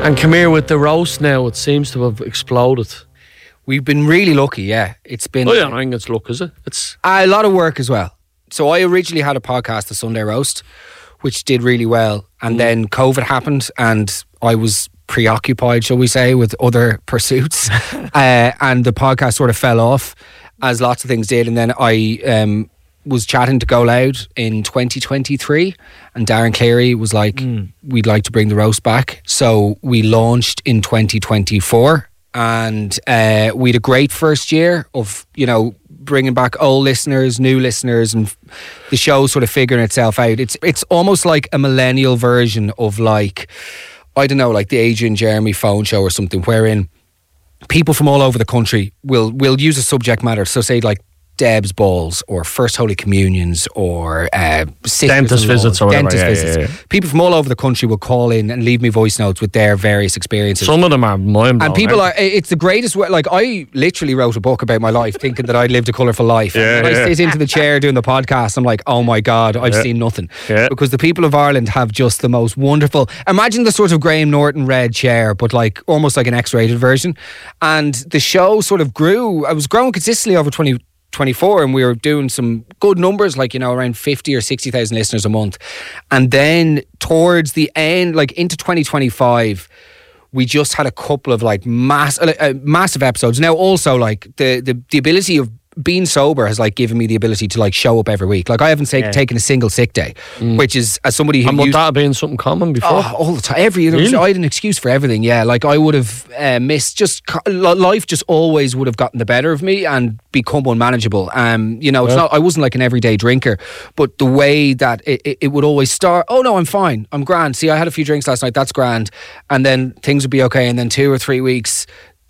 And come here with the roast now, it seems to have exploded. We've been really lucky, yeah. It's been... I don't think it's luck, is it? It's a lot of work as well. So I originally had a podcast, The Sunday Roast, which did really well. And then COVID happened and I was preoccupied, shall we say, with other pursuits. And the podcast sort of fell off, as lots of things did. And then I was chatting to Go Loud in 2023 and Darren Cleary was like, we'd like to bring the roast back. So we launched in 2024 and we had a great first year of, you know, bringing back old listeners, new listeners, and the show sort of figuring itself out. It's almost like a millennial version of, like, I don't know, like the Adrian Jeremy phone show or something, wherein people from all over the country will use a subject matter. So say like Deb's balls or First Holy Communions or dentist visits or whatever. Yeah. People from all over the country will call in and leave me voice notes with their various experiences. Some of them are mind-blowing. And people are, it's the greatest way. Like, I literally wrote a book about my life thinking that I'd lived a colourful life. And when I sit into the chair doing the podcast, I'm like, oh my God, I've seen nothing. Because the people of Ireland have just the most wonderful, imagine the sort of Graham Norton red chair, but like almost like an X-rated version. And the show sort of grew. I was growing consistently over 2024 and we were doing some good numbers, like, you know, around 50 or 60,000 listeners a month. And then towards the end, like into 2025, we just had a couple of like massive episodes. Now also like the ability of being sober has like given me the ability to like show up every week. Like I haven't taken a single sick day, which is, as somebody who... And would that have been something common before? All the time. Really? I had an excuse for everything, yeah. Like I would have missed, life just always would have gotten the better of me and become unmanageable. You know, it's not, I wasn't like an everyday drinker, but the way that it would always start, oh no, I'm fine, I'm grand. See, I had a few drinks last night, that's grand. And then things would be okay. And then 2 or 3 weeks...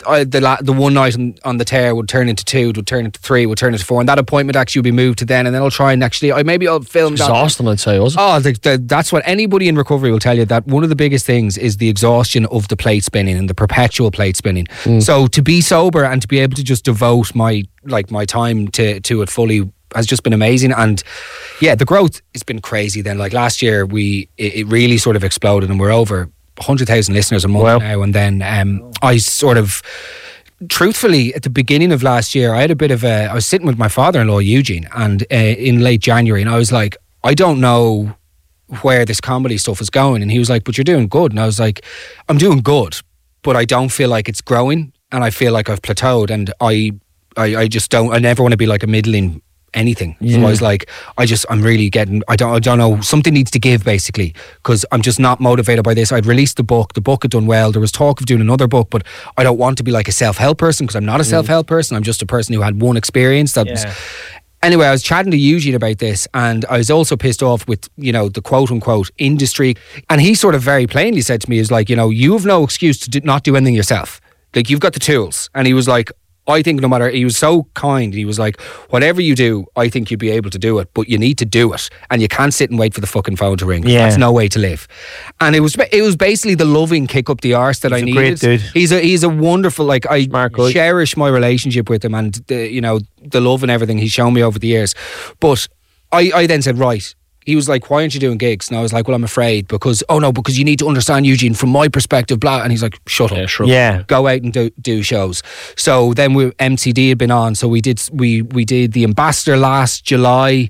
the one night on the tear would turn into 2, would turn into 3, would turn into 4, and that appointment actually would be moved to then, and then I'll try and actually I'll film that. Exhausting, I'd say, was it? Oh, that's what anybody in recovery will tell you, that one of the biggest things is the exhaustion of the plate spinning and the perpetual plate spinning. So to be sober and to be able to just devote my time to it fully has just been amazing. And yeah, the growth has been crazy. Then like last year it really sort of exploded and we're over 100,000 listeners a month now. And then I sort of, truthfully, at the beginning of last year, I was sitting with my father-in-law Eugene, and in late January, and I was like, I don't know where this comedy stuff is going. And he was like, but you're doing good. And I was like, I'm doing good, but I don't feel like it's growing, and I feel like I've plateaued, and I just don't, I never want to be like a middling anything. So I was like, I'm really getting, I don't know, something needs to give basically, because I'm just not motivated by this. I'd released the book had done well, there was talk of doing another book, but I don't want to be like a self-help person, because I'm not a self-help person. I'm just a person who had one experience that was... Anyway, I was chatting to Eugene about this, and I was also pissed off with, you know, the quote-unquote industry, and he sort of very plainly said to me, is like, you know, you have no excuse to not do anything yourself. Like, you've got the tools. And he was like, I think no matter, he was so kind, he was like, whatever you do, I think you'd be able to do it, but you need to do it, and you can't sit and wait for the fucking phone to ring. That's no way to live. And it was basically the loving kick up the arse that I needed. Great dude. He's a wonderful, like, I cherish my relationship with him and the love and everything he's shown me over the years. But I then said, right. He was like, why aren't you doing gigs? And I was like, well, I'm afraid because you need to understand, Eugene, from my perspective, blah. And he's like, shut up. Go out and do shows. So then MCD had been on. So we did The Ambassador last July.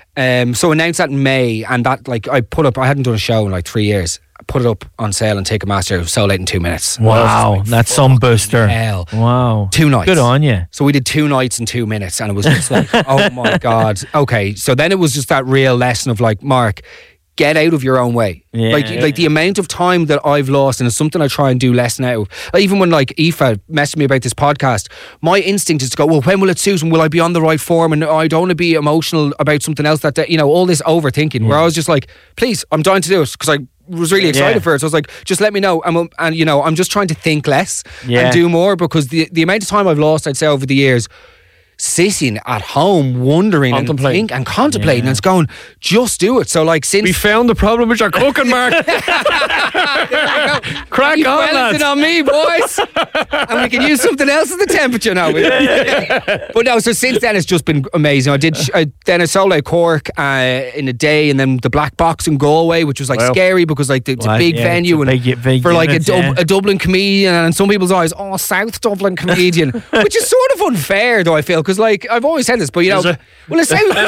So announced that in May. And that, like, I hadn't done a show in like 3 years. I put it up on sale and Ticketmaster, sold out in 2 minutes. Wow, like, that's some booster. Hell. Wow. 2 nights. Good on you. So we did 2 nights in 2 minutes, and it was just like, oh my God. Okay, so then it was just that real lesson of like, Mark, get out of your own way. Like the amount of time that I've lost, and it's something I try and do less now. Even when like Aoife messaged me about this podcast, my instinct is to go, well, when will it suit, and will I be on the right form, and I don't want to be emotional about something else that, you know, all this overthinking, where I was just like, please, I'm dying to do it, because I was really excited for it. So I was like, just let me know. And you know, I'm just trying to think less and do more, because the amount of time I've lost, I'd say, over the years, sitting at home wondering and contemplating and it's going, just do it. So like, since we found the problem with your cooking, Mark. Crack on, Wellington lads. on me, boys. And we can use something else as the temperature now. But no, so since then it's just been amazing. Then I sold out Cork in a day, and then the Black Box in Galway, which was like scary because like it's a big venue and big for like units, a Dublin comedian, and in some people's eyes, South Dublin comedian, which is sort of unfair though, I feel, because like I've always said this, but you know, well, it's South.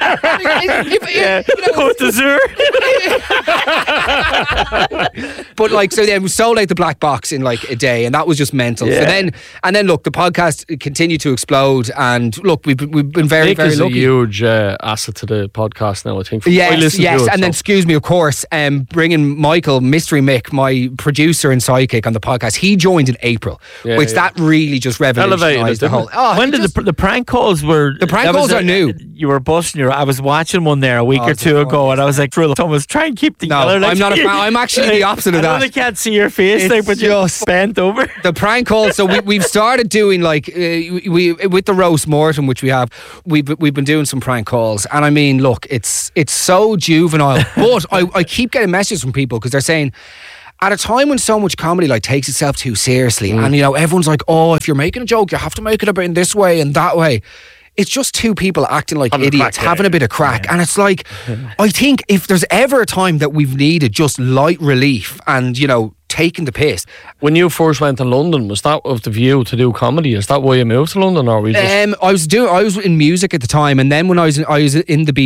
Côte d'Azur. But like, so then we sold out the Black Box in like a day, and that was just mental. Yeah. So then look, the podcast continued to explode, and look, we've been very, Nick very is lucky. a huge asset to the podcast now, I think. Yes, to and then excuse me, of course, bringing Michael, Mystery Mick, my producer and sidekick on the podcast, he joined in April, which that really just revolutionised the whole. When did the prank calls were? The prank calls are new. You were busting I was watching one there a week or two ago, and I was like, Thomas, try and keep the. No, I'm not a fan. I'm actually the opposite of that. I can't see your face, like, but you're just bent over. The prank calls. So we've started doing like we with the roast mortem, which we've been doing some prank calls, and I mean, look, it's so juvenile, but I keep getting messages from people because they're saying, at a time when so much comedy like takes itself too seriously, and you know everyone's like, oh, if you're making a joke, you have to make it about in this way and that way. It's just two people acting like idiots, having a bit of crack. And it's like, I think if there's ever a time that we've needed just light relief and, you know, taking the piss. When you first went to London, was that with the view to do comedy? Is that why you moved to London, or were you just... I was in music at the time, and then when I was in the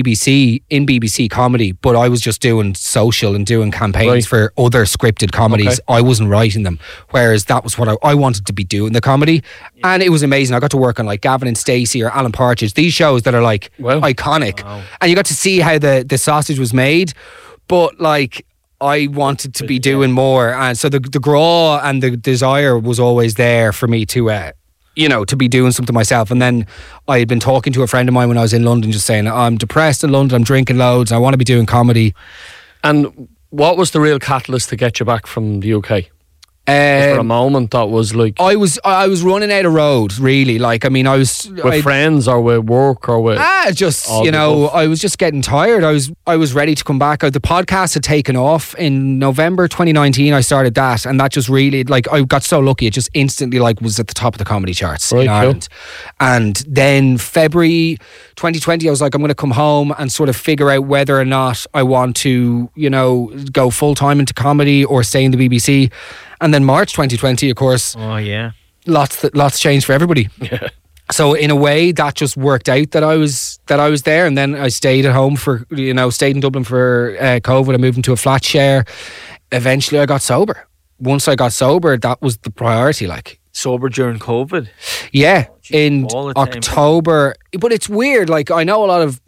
BBC comedy, but I was just doing social and doing campaigns for other scripted comedies. Okay. I wasn't writing them, whereas that was what I wanted to be doing, the comedy, and it was amazing. I got to work on like Gavin and Stacey or Alan Partridge, these shows that are like iconic, and you got to see how the sausage was made, but like, I wanted to be doing more, and so the graw and the desire was always there for me to to be doing something myself. And then I had been talking to a friend of mine when I was in London, just saying, I'm depressed in London, I'm drinking loads, I want to be doing comedy. And what was the real catalyst to get you back from the UK? For a moment that was like... I was running out of road, really. Like, I mean, I was... With friends or with work or with... just, you know, I was just getting tired. I was ready to come back. The podcast had taken off. In November 2019, I started that, and that just really, like, I got so lucky. It just instantly, like, was at the top of the comedy charts in Ireland. And then February 2020, I was like, I'm going to come home and sort of figure out whether or not I want to, you know, go full-time into comedy or stay in the BBC. And then March 2020, of course. Oh yeah, lots changed for everybody. Yeah. So in a way, that just worked out that I was there, and then I stayed at home stayed in Dublin for COVID. I moved into a flat share. Eventually, I got sober. Once I got sober, that was the priority. Like, sober during COVID. Yeah, in October. But it's weird. Like, I know a lot of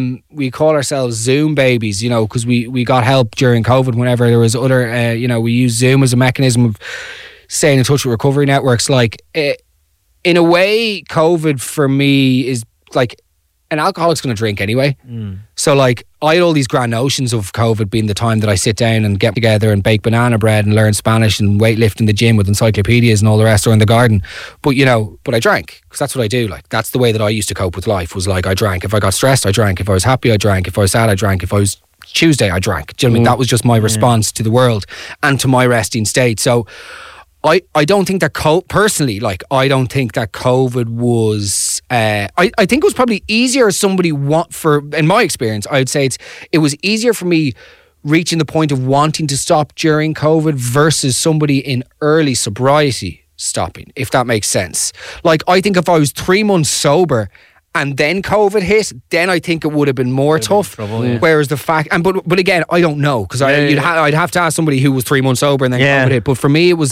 we call ourselves Zoom babies, you know, because we got help during COVID whenever there was other, we use Zoom as a mechanism of staying in touch with recovery networks. Like, in a way, COVID for me is like, an alcoholic's going to drink anyway. So like, I had all these grand notions of COVID being the time that I sit down and get together and bake banana bread and learn Spanish and weightlift in the gym with encyclopedias and all the rest, or in the garden. But I drank, because that's what I do. Like, that's the way that I used to cope with life, was like, I drank. If I got stressed, I drank. If I was happy, I drank. If I was sad, I drank. If I was Tuesday, I drank. Do you know what I mean? That was just my response to the world and to my resting state. So I don't think that personally, like, I don't think that COVID was. I think it was probably easier as somebody in my experience, I would say it was easier for me reaching the point of wanting to stop during COVID versus somebody in early sobriety stopping, if that makes sense. Like, I think if I was 3 months sober and then COVID hit, then I think it would have been more tough. Whereas the fact, but again, I don't know, because I'd have to ask somebody who was 3 months sober and then COVID hit. But for me, it was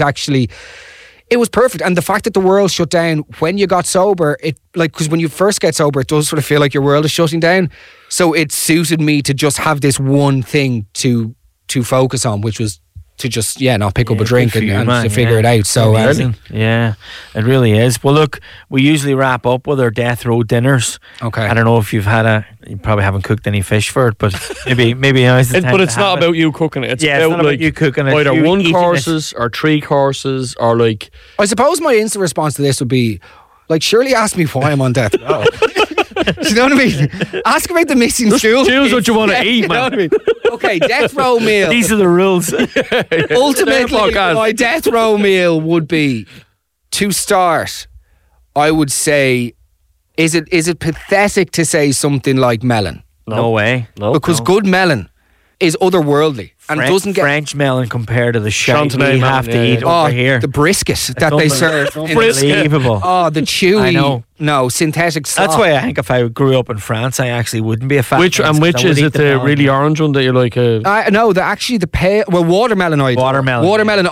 perfect. And the fact that the world shut down when you got sober, because when you first get sober, it does sort of feel like your world is shutting down. So it suited me to just have this one thing to focus on, which was to just not pick up a drink and to figure it out. So yeah, it really is. Well, look, we usually wrap up with our death row dinners. Okay. I don't know if you probably haven't cooked any fish for it, but maybe now's the time. But it's not about you cooking it. It's not about you cooking it. Either one courses or 3 courses, or like. I suppose my instant response to this would be, like, surely ask me why I'm on death row. Do you know what I mean? Ask about the missing stools. Choose what you want to eat, You know man. what I mean? Okay, death row meal. These are the rules. Ultimately, podcast. my death row meal would be, to start, I would say, is it pathetic to say something like melon? No way. No. Because good melon is otherworldly and doesn't get French melon compared to the shite Chantenay we melon, have to yeah, eat yeah. over here. the brisket that they serve. Unbelievable. Oh, the chewy. I know. No, synthetic slop. That's why I think if I grew up in France, I actually wouldn't be a fan. Which is it? The really orange one that you like? No, the pale. Well, watermelon. Watermelon,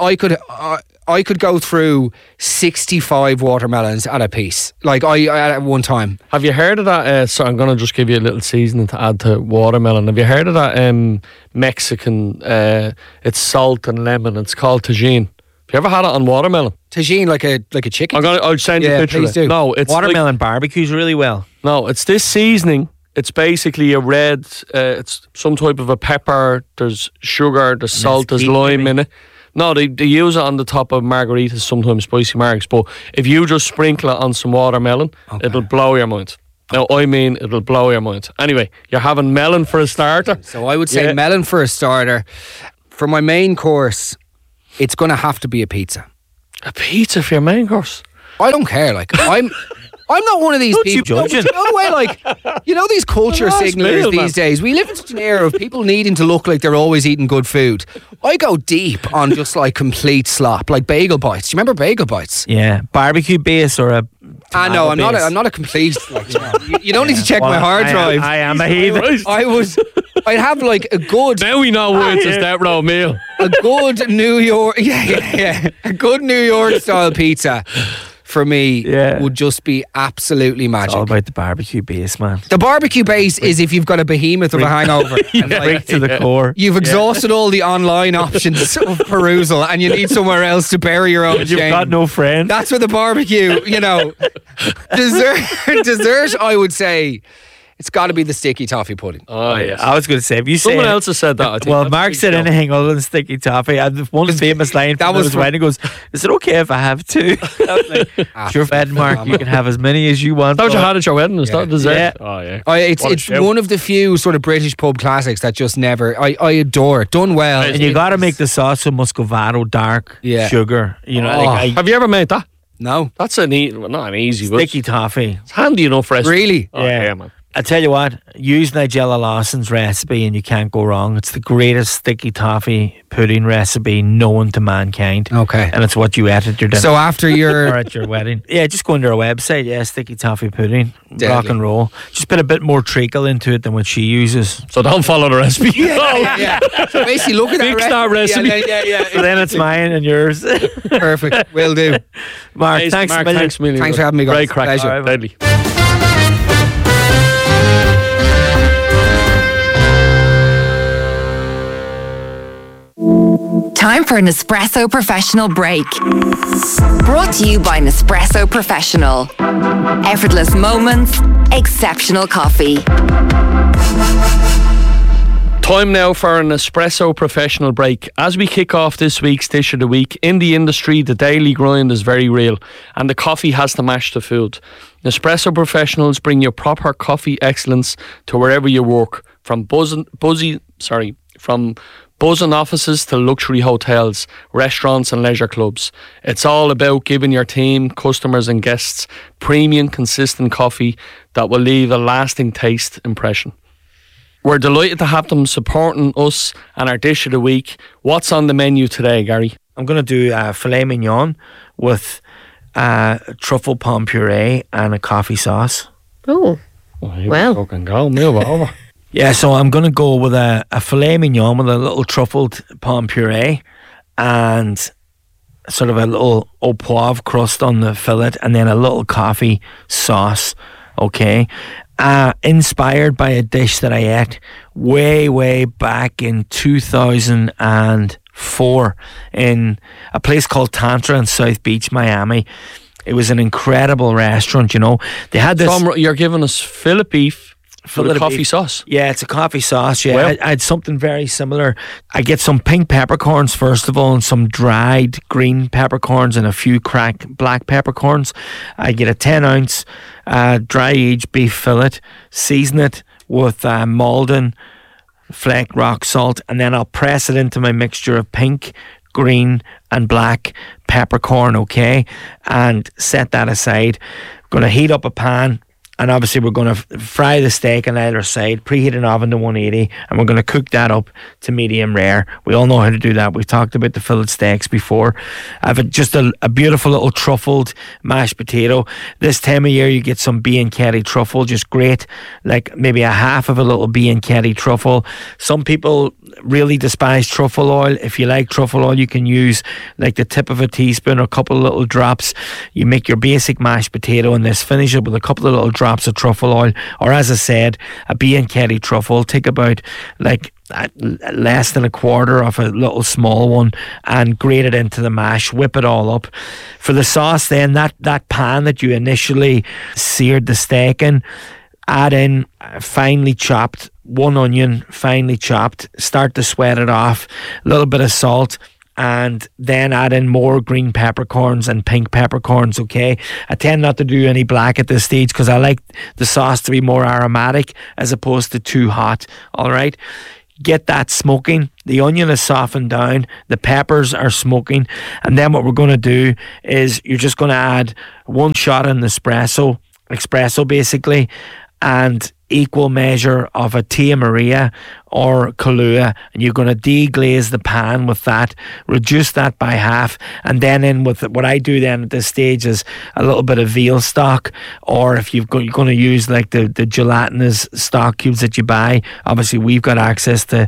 I could go through 65 watermelons at a piece. Like I at one time. Have you heard of that? So I'm gonna just give you a little seasoning to add to watermelon. Have you heard of that Mexican? It's salt and lemon. It's called tagine. Have you ever had it on watermelon? Tagine, like a chicken. I'll send you a picture. please of it. do. No, it's watermelon barbecues really well. No, it's this seasoning. It's basically a red. It's some type of a pepper. There's sugar. There's salt. There's lime in it. No, they use it on the top of margaritas, sometimes spicy margs. But if you just sprinkle it on some watermelon, it'll blow your mind. Now, I mean, it'll blow your mind. Anyway, you're having melon for a starter. So I would say melon for a starter. For my main course, it's going to have to be a pizza. A pizza for your main course? I don't care. Like I'm not one of these Don't you people. judge it. You know the way, like, you know these culture last signalers meal, these man. days. We live in such an era of people needing to look like they're always eating good food. I go deep on just like complete slop, like bagel bites. Do you remember bagel bites? Yeah, barbecue base or a. I know. I'm tomato base. not a complete. Like, you don't need to check my hard drive. I am a heathen. I'd have like a good. Now we know why it's a step row meal. A good New York, a good New York style pizza for me would just be absolutely magic. It's all about the barbecue base, man. The barbecue base is if you've got a behemoth of a hangover. And Right to the core. You've exhausted all the online options of perusal and you need somewhere else to bury your own You've shame. got no friends. That's where the barbecue, dessert, I would say, it's got to be the sticky toffee pudding. Oh, yes. I was going to say, if you say Someone else has said that. I think well, that's Mark big said stuff. anything other than sticky toffee. And one famous line That from was his from- wedding goes, "Is it okay if I have two?" I was like, "It's your wedding, Mark. You can have as many as you want." That what you had at your wedding? Is that dessert? Yeah. Oh, yeah. It's What a shout. one of the few sort of British pub classics that just never. I adore it. Done well. And you got to make the sauce with muscovado dark sugar. You know, like Have you ever made that? No. That's not an easy, but sticky toffee. it's handy enough recipe. Really? Oh, yeah, man. I tell you what, use Nigella Lawson's recipe and you can't go wrong. It's the greatest sticky toffee pudding recipe known to mankind. Okay. And it's what you ate at your dinner. So after or your at your wedding. Yeah, just go into her website, sticky toffee pudding, Deadly. rock and roll. Just put a bit more treacle into it than what she uses. So don't follow the recipe. yeah. So basically, look at Fix that recipe. So then it's mine and yours. Perfect. Will do. Mark, Nice, thanks a million. Thanks a million. Thanks for having me, guys. Great crack. Pleasure. All right, deadly. Time for an Nespresso Professional break. Brought to you by Nespresso Professional. Effortless moments, exceptional coffee. Time now for an Espresso Professional break. As we kick off this week's Dish of the Week, in the industry, the daily grind is very real, and the coffee has to match the food. Nespresso Professionals bring you proper coffee excellence to wherever you work, from buzzing offices to luxury hotels, restaurants and leisure clubs. It's all about giving your team, customers and guests premium, consistent coffee that will leave a lasting taste impression. We're delighted to have them supporting us and our Dish of the Week. What's on the menu today, Gary? I'm going to do filet mignon with truffle palm puree and a coffee sauce. Oh, Well. Fucking go, move over. Yeah, so I'm going to go with a filet mignon with a little truffled palm puree and sort of a little au poivre crust on the fillet and then a little coffee sauce, okay? Inspired by a dish that I ate way back in 2004 in a place called Tantra in South Beach, Miami. It was an incredible restaurant, you know. They had this... You're giving us fillet beef, fillet of coffee beef. sauce. Yeah, it's a coffee sauce. Yeah, Well. I had something very similar. I get some pink peppercorns first of all, and some dried green peppercorns, and a few cracked black peppercorns. I get a 10-ounce dry aged beef fillet, season it with Maldon flake rock salt, and then I'll press it into my mixture of pink, green and black peppercorn, okay, and set that aside. Going to heat up a pan, and obviously we're going to fry the steak on either side, preheat an oven to 180, and we're going to cook that up to medium rare. We all know how to do that. We've talked about the fillet steaks before. I've just a beautiful little truffled mashed potato. This time of year you get some B&Ketty truffle, just great, like maybe a half of a little B&Ketty truffle. Some people really despise truffle oil. If you like truffle oil, you can use like the tip of a teaspoon or a couple of little drops. You make your basic mashed potato and this, finish it with a couple of little drops of truffle oil, or as I said, a B&Ketty truffle. Take about like less than a quarter of a little small one and grate it into the mash, whip it all up. For the sauce then, that pan that you initially seared the steak in, add in finely chopped one onion, finely chopped, start to sweat it off, a little bit of salt, and then add in more green peppercorns and pink peppercorns, okay? I tend not to do any black at this stage because I like the sauce to be more aromatic as opposed to too hot, all right? Get that smoking. The onion is softened down, the peppers are smoking, and then what we're going to do is you're just going to add one shot in the espresso basically, and equal measure of a Tia Maria or Kahlua, and you're going to deglaze the pan with that, reduce that by half, and then in with what I do then at this stage is a little bit of veal stock, or if you're going to use like the gelatinous stock cubes that you buy, obviously we've got access to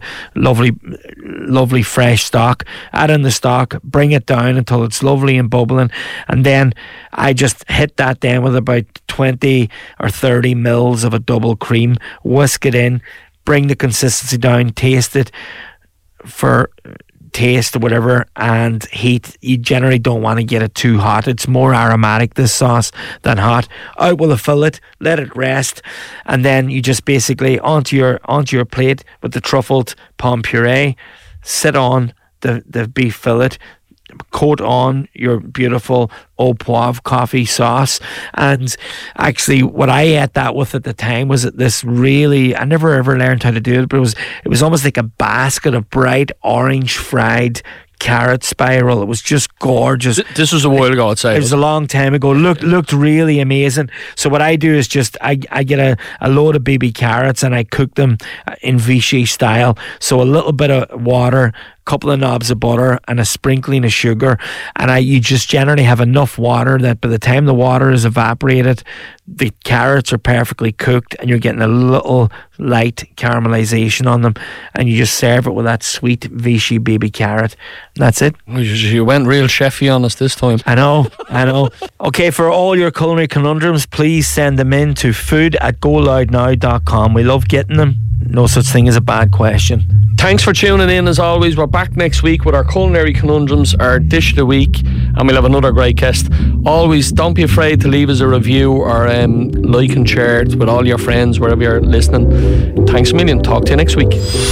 lovely fresh stock. Add in the stock, bring it down until it's lovely and bubbling, and then I just hit that then with about 20 or 30 mils of a double cream, whisk it in, bring the consistency down, taste it for taste or whatever, and heat. You generally don't want to get it too hot. It's more aromatic, this sauce, than hot. Out with a fillet, let it rest, and then you just basically onto your plate with the truffled pomme puree, sit on the beef fillet, coat on your beautiful Au Poivre coffee sauce. And actually what I ate that with at the time was this really, I never ever learned how to do it, but it was almost like a basket of bright orange fried carrot spiral. It was just gorgeous. This was a while ago, I'd say. It was a long time ago. Looked really amazing. So what I do is just I get a load of baby carrots and I cook them in Vichy style. So a little bit of water, couple of knobs of butter and a sprinkling of sugar, and you just generally have enough water that by the time the water is evaporated, the carrots are perfectly cooked and you're getting a little light caramelization on them, and you just serve it with that sweet Vichy baby carrot. That's it. You went real chefy on us this time. I know. Okay, for all your culinary conundrums, please send them in to food@goloudnow.com. We love getting them. No such thing as a bad question. Thanks for tuning in as always. We're back next week with our culinary conundrums, our dish of the week, and we'll have another great guest. Always don't be afraid to leave us a review or like and share it with all your friends wherever you're listening. Thanks a million. Talk to you next week.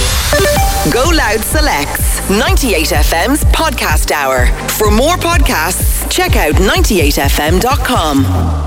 Go Loud selects 98FM's podcast hour. For more podcasts, check out 98fm.com.